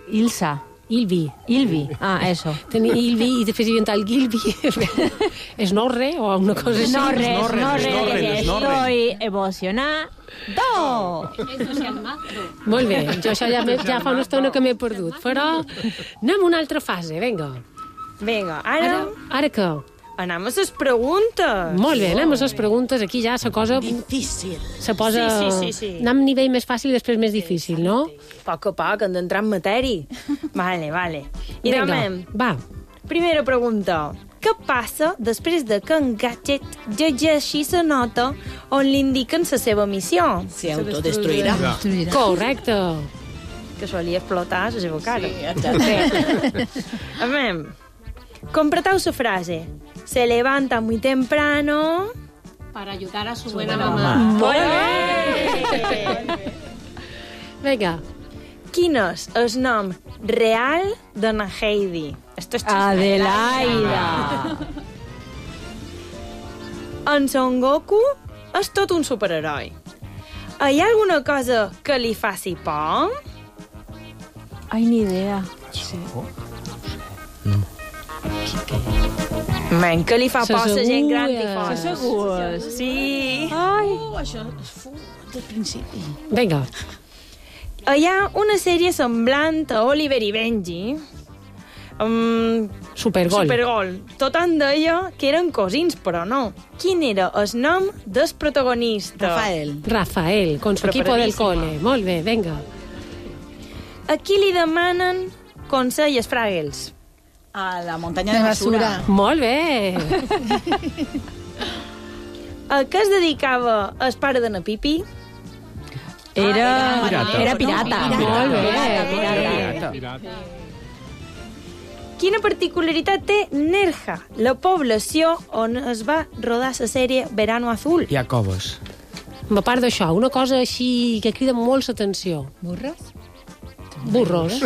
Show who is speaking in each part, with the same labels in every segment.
Speaker 1: Ilsa.
Speaker 2: Ilvi.
Speaker 1: Ah, eso.
Speaker 2: Tenia Ilvi i després hi havia tal Gilvi. És Norre o una cosa així?
Speaker 1: Norre. Estoy emocionado.
Speaker 2: Molt bé, jo això ja fa una estona que m'he perdut. Però anem a una altra fase, vinga.
Speaker 3: Vinga, ara
Speaker 2: què?
Speaker 3: anem a les preguntes.
Speaker 2: Molt bé, anem a les preguntes. Aquí ja la cosa...
Speaker 4: Difícil.
Speaker 2: Se posa...
Speaker 3: Sí.
Speaker 2: Anem a nivell més fàcil i després més difícil, no?
Speaker 3: A poc a poc, hem d'entrar en matèria. Vale. I
Speaker 2: Vinga,
Speaker 3: anem.
Speaker 2: va.
Speaker 3: Primera pregunta. Què passa després de que en Gadget llegeixi la nota on li indiquen la seva missió?
Speaker 4: Se autodestruirà.
Speaker 2: Correcte.
Speaker 3: Que solia explotar la seva cara.
Speaker 4: Sí, exacte.
Speaker 3: Anem. Completeu la frase. Se levanta muy temprano...
Speaker 5: Para ayudar a su buena mamá.
Speaker 3: Molt bé!
Speaker 2: Vinga.
Speaker 3: Quin és el nom real d'Anna Heidi? Esto es
Speaker 1: Adelaida.
Speaker 3: En Son Goku és tot un superheroi. Hi ha alguna cosa que li faci por?
Speaker 1: Ai, ni idea.
Speaker 3: Men, que li fa por a la gent gran i fora.
Speaker 1: Segures.
Speaker 3: Sí.
Speaker 4: Això és del principi.
Speaker 2: Vinga.
Speaker 3: Hi ha una sèrie semblant a Oliver i Benji.
Speaker 2: Supergol.
Speaker 3: Tothom deia que eren cosins, però no. Quin era el nom del protagonista?
Speaker 2: Rafael, con su equipo del cole. Molt bé, vinga.
Speaker 3: A qui li demanen consells Fraggles?
Speaker 4: A la muntanya de basura.
Speaker 2: Molt bé.
Speaker 3: A què es dedicava el pare d'Anna Pipi?
Speaker 1: Era pirata.
Speaker 2: Molt bé.
Speaker 6: Pirata.
Speaker 3: Quina particularitat té Nerja, la població on es va rodar la sèrie Verano Azul?
Speaker 6: Jacobos.
Speaker 2: A part d'això, una cosa així que crida molt l'atenció. Burros.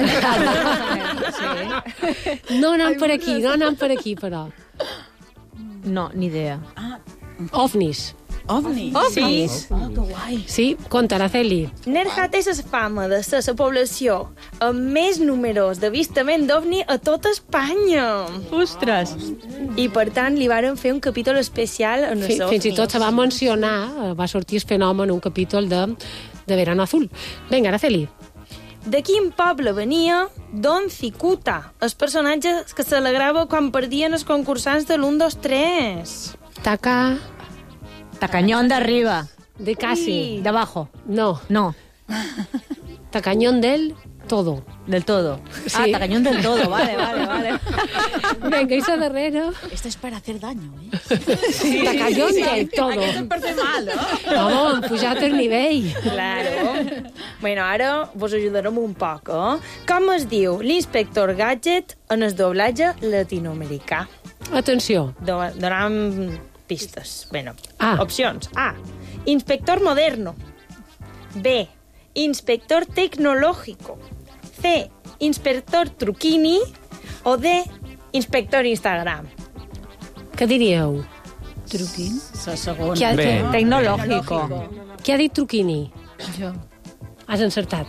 Speaker 2: No anant per aquí, però.
Speaker 1: No, ni idea.
Speaker 2: OVNIs.
Speaker 4: OVNI.
Speaker 3: Sí.
Speaker 4: Oh, que guai.
Speaker 2: Sí, conta, Araceli.
Speaker 3: Nerja té la fama de ser la població amb més números d'avistament d'OVNI a tota Espanya.
Speaker 1: Ostres.
Speaker 3: I, per tant, li varen fer un capítol especial en els
Speaker 2: Fins i tot se va mencionar, va sortir el fenomen, un capítol de Verano Azul. Vinga, Araceli.
Speaker 3: De quin poble venia Don Cicuta, el personatge que s'alegrava quan perdien els concursants de l'1, 2, 3?
Speaker 1: Tacañón de arriba.
Speaker 2: De casi.
Speaker 1: De abajo.
Speaker 2: No.
Speaker 1: Tacañón
Speaker 2: del todo.
Speaker 1: Del todo.
Speaker 2: Sí.
Speaker 1: Ah, tacañón del todo. Vale.
Speaker 2: Venga, y esa darrere.
Speaker 4: Esto es para hacer daño,
Speaker 2: Sí. Tacañón del todo.
Speaker 4: Aquest em parece mal, no?
Speaker 2: Vamos, hem pujat el nivell.
Speaker 3: Claro. Bueno, ara vos ajudarem un poc, Com es diu l'inspector Gadget en el doblatge latinoamericà?
Speaker 2: Atenció.
Speaker 3: Donam pistes. Bueno,
Speaker 2: A.
Speaker 3: opcions. A. Inspector moderno. B. Inspector tecnológico. C. Inspector truquini. O D. Inspector Instagram.
Speaker 2: Què diríeu?
Speaker 4: Truquín. La segona.
Speaker 6: Bé.
Speaker 1: Tecnológico.
Speaker 2: Què ha dit Truquini?
Speaker 4: Jo.
Speaker 2: Has encertat.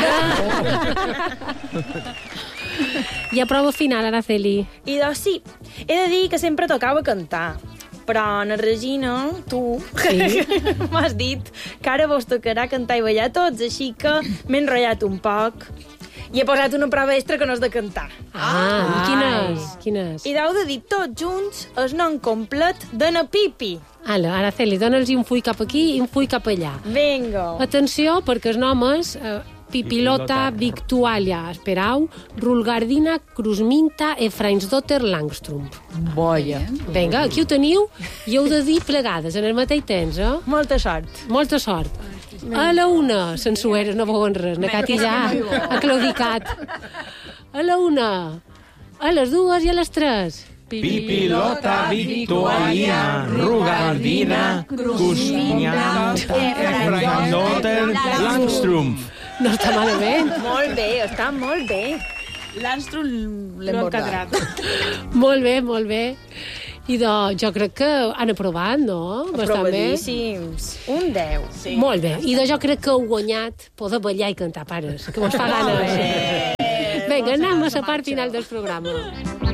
Speaker 2: I a prova final, Araceli.
Speaker 3: I doncs sí, he de dir que sempre tocava cantar. Però, Ana Regina, tu
Speaker 2: Sí.
Speaker 3: m'has dit que ara vos tocarà cantar i ballar tots, així que m'he enrotllat un poc i he posat una prova extra que no és de cantar.
Speaker 2: Quines?
Speaker 3: I d'heu de dir tots junts el nom complet d'Anna Pipi.
Speaker 2: Ala, Araceli, dona'ls un full cap aquí i un full cap allà.
Speaker 3: Vinga.
Speaker 2: Atenció, perquè el nom és Pipilota Victualia, esperau, Rulgardina Cruzminta Efrainsdotter Langstrom.
Speaker 1: Boia.
Speaker 2: Vinga, aquí ho teniu i heu de dir plegades en el mateix temps,
Speaker 3: Molta sort.
Speaker 2: Molta sort. A la una, sensueres, no veuen res, Cati ja ha claudicat. A la una, a les dues i a les tres.
Speaker 6: Pipilota Victualia Rugardina Cusminyanta Efraimdotter Langstrom.
Speaker 2: No està malament.
Speaker 3: Molt bé, està molt bé.
Speaker 4: L'Anstrom l'hem bordat.
Speaker 2: Molt bé. I jo crec que han aprovat, no? Bastant bé.
Speaker 3: Aprovadíssims. Un 10.
Speaker 4: Sí.
Speaker 2: Molt bé. I jo crec que heu guanyat poder ballar i cantar, pares, que vos fa gana. Vinga, anem a la part final del programa.